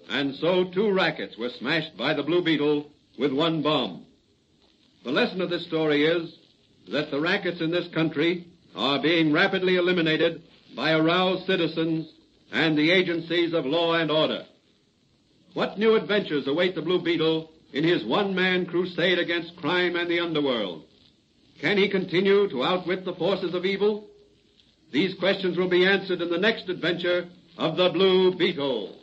And so 2 rackets were smashed by the Blue Beetle with 1 bomb. The lesson of this story is that the rackets in this country are being rapidly eliminated by aroused citizens and the agencies of law and order. What new adventures await the Blue Beetle in his one-man crusade against crime and the underworld? Can he continue to outwit the forces of evil? These questions will be answered in the next adventure of the Blue Beetle.